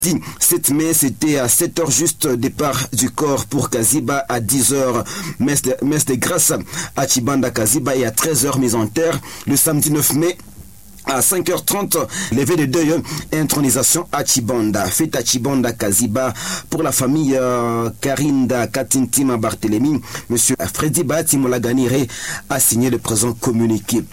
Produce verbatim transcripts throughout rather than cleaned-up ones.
sept mai, c'était à sept heures juste, départ du corps pour Kaziba, à dix heures, messe de, messe de grâce à Chibanda Kaziba, et à treize heures, mise en terre. Le samedi neuf mai, à cinq heures trente, levé de deuil, intronisation à Chibanda. Fête à Chibanda Kaziba pour la famille euh, Karinda Katintima Barthélémy. Monsieur Freddy Bati Molaganire a signé le présent communiqué.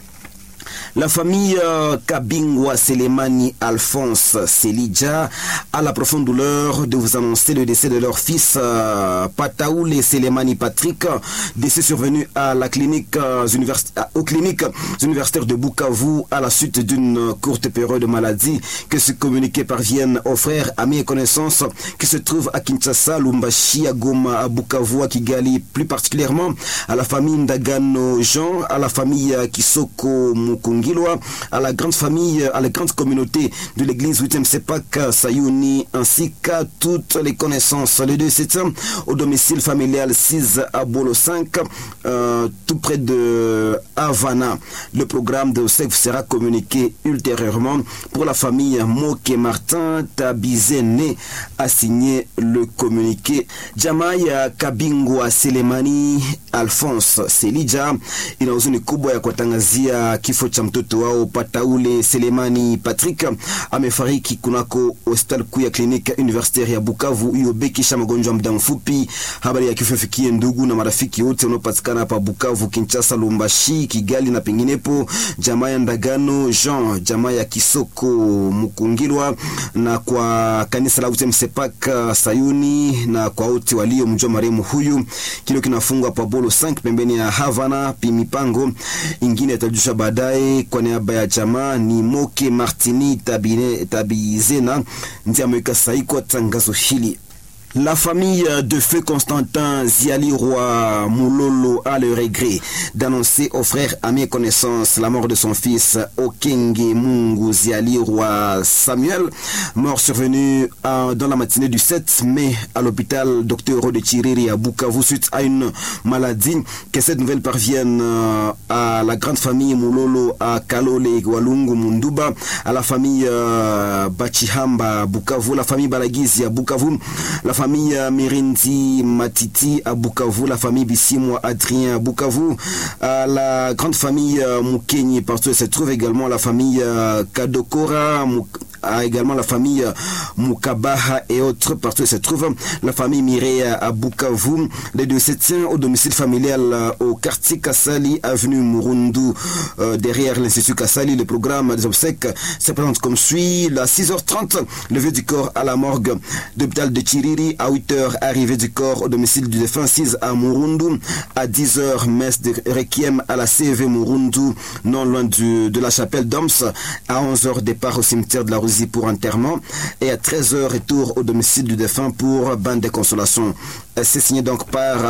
La famille euh, Kabingwa Selemani Alphonse Selidja a la profonde douleur de vous annoncer le décès de leur fils euh, Pataoule Selemani Patrick, décès survenu à la clinique euh, univers aux cliniques universitaires de Bukavu à la suite d'une courte période de maladie. Que ce communiqué parvienne aux frères, amis et connaissances qui se trouvent à Kinshasa, Lumbashi, à Goma, à Bukavu, à Kigali, plus particulièrement à la famille Ndagano Jean, à la famille Kisoko Mukungilwa, à la grande famille, à la grande communauté de l'église huitième Sepak Sayuni, ainsi qu'à toutes les connaissances. Le deux septembre, au domicile familial six à Bolo cinq, euh, tout près de Havana. Le programme de obsèques sera communiqué ultérieurement. Pour la famille Moke Martin Tabizene a signé le communiqué. Jamaya Kabingwa Selemani Alphonse Selidja ina huzuni kubwa ya kuwatangazia kifo cha mtoto wao Pataoule Selemani Patrick. Amefariki kunako hospitali kuu ya kliniki universitaire ya Bukavu hiyo bekisha magonjwa muda mfupi. Habari ya kifo fikie ndugu na marafiki wote wanaopatikana hapa Bukavu, Kinshasa, Lumbashi, Kigali na penginepo. Jamaa ya Ndagano Jean, jamaa ya Kisoko Mukungilwa, na kwa kanisa la Utem Sepak Sayuni, na kwa wote walio mjua marehemu huyu. Kilo kinafungwa pa Bolo cinq pembeni ya Havana. Pimipango ingine itajusha baadaye. Kwa niaba ya jamaa ni Moke Martini Tabine Tabizena ndiye ameweka sahihi kwa tangazo hili. La famille de feu Constantin Ziali Roi Moulolo a le regret d'annoncer aux frères, amis et connaissances la mort de son fils Okenge Mungu Ziali Roi Samuel, mort survenue euh, dans la matinée du sept mai à l'hôpital Docteur Rode Chiriri à Bukavu suite à une maladie. Que cette nouvelle parvienne euh, à la grande famille Moulolo à Kalole Walungu Munduba, à la famille euh, Bachihamba Bukavu, la famille Balagizi à Bukavu, la famille Mirindi Matiti à Bukavu, la famille Bissimwa Adrien à Bukavu, à la grande famille Mukenyi partout se trouve également la famille Kadokora, à également la famille Mukabaha et autres partout se trouve la famille Mireya à Bukavu. Les deux se tiennent au domicile familial au quartier Kassali, avenue Murundu, euh, derrière l'institut Kassali. Le programme des obsèques se présente comme suit. À six heures trente, levée du corps à la morgue de l'hôpital de Chiriri. À huit heures, arrivée du corps au domicile du défunt six à Murundu. À dix heures, messe de requiem à la C V Murundu, non loin du, de la chapelle d'Oms. À onze heures, départ au cimetière de la Rousie pour enterrement. Et à treize heures, retour au domicile du défunt pour bande de consolation. C'est signé donc par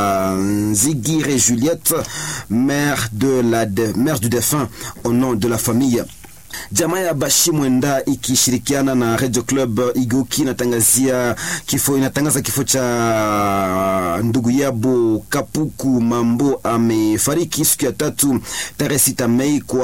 euh, Ziggy et Juliette, mère, de la de, mère du défunt au nom de la famille. Jamaa ya Bashi Mwenda ikishirikiana na Radio Club Igoki inatangazia kifo inatangaza kifo cha ndugu yabo Kapuku Mambo amefariki siku ya tatu tarehe sita Mei kwa